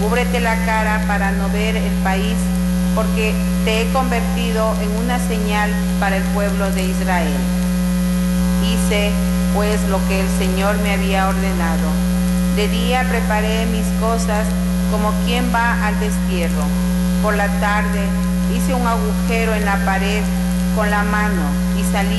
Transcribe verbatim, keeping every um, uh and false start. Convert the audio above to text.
Cúbrete la cara para no ver el país, porque te he convertido en una señal para el pueblo de Israel. Hice, pues, lo que el Señor me había ordenado. De día preparé mis cosas como quien va al destierro. Por la tarde hice un agujero en la pared con la mano y salí